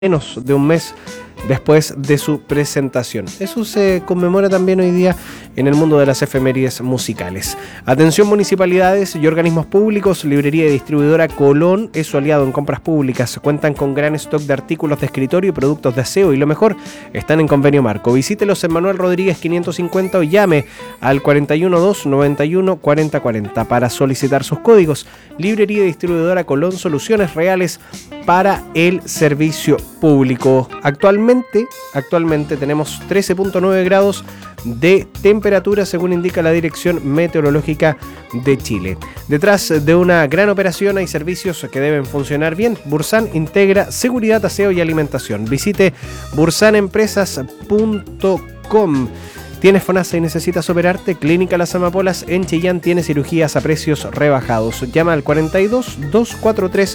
menos de un mes después de su presentación. Eso se conmemora también hoy día en el mundo de las efemérides musicales. Atención municipalidades y organismos públicos, librería y distribuidora Colón es su aliado en compras públicas. Cuentan con gran stock de artículos de escritorio y productos de aseo y lo mejor, están en convenio marco. Visítelos en Manuel Rodríguez 550 o llame al 412 91 40 40 para solicitar sus códigos. Librería y distribuidora Colón, soluciones reales para el servicio público. Actualmente tenemos 13.9 grados de temperatura según indica la Dirección Meteorológica de Chile. Detrás de una gran operación hay servicios que deben funcionar bien. Bursan integra seguridad, aseo y alimentación. Visite bursanempresas.com. ¿Tienes FONASA y necesitas operarte? Clínica Las Amapolas en Chillán tiene cirugías a precios rebajados. Llama al 42 243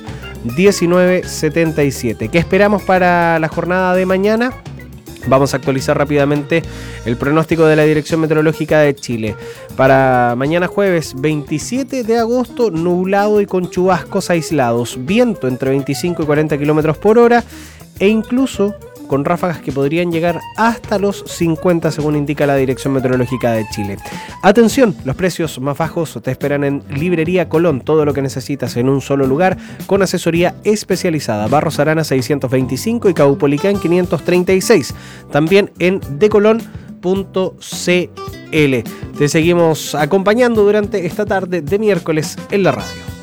1977. ¿Qué esperamos para la jornada de mañana? Vamos a actualizar rápidamente el pronóstico de la Dirección Meteorológica de Chile. Para mañana jueves 27 de agosto, nublado y con chubascos aislados. Viento entre 25 y 40 kilómetros por hora e incluso con ráfagas que podrían llegar hasta los 50 según indica la Dirección Meteorológica de Chile. Atención, los precios más bajos te esperan en Librería Colón, todo lo que necesitas en un solo lugar con asesoría especializada. Barros Arana 625 y Caupolicán 536, también en decolon.cl. Te seguimos acompañando durante esta tarde de miércoles en la radio.